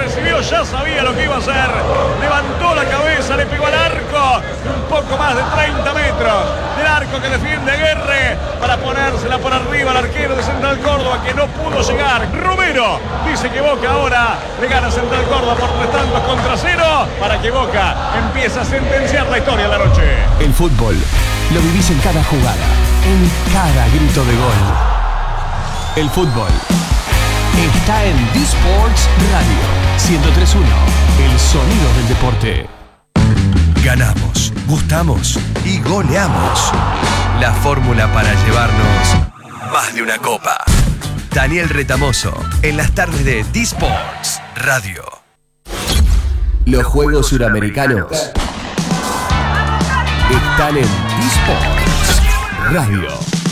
recibió, ya sabía lo que iba a hacer. Levantó la cabeza, le pegó al arco. Un poco más de 30 metros del arco que defiende Aguerre para ponérsela por arriba al arquero de Central Córdoba que no pudo llegar. Romero dice que Boca ahora le gana a Central Córdoba por 3 tantos contra 0 para que Boca empiece a sentenciar la historia de la noche. El fútbol lo vivís en cada jugada, en cada grito de gol. El fútbol está en D-Sports Radio 103.1, el sonido del deporte. Ganamos, gustamos y goleamos. La fórmula para llevarnos más de una copa. Daniel Retamoso, en las tardes de D-Sports Radio. Los Juegos Suramericanos están en D-Sports Radio.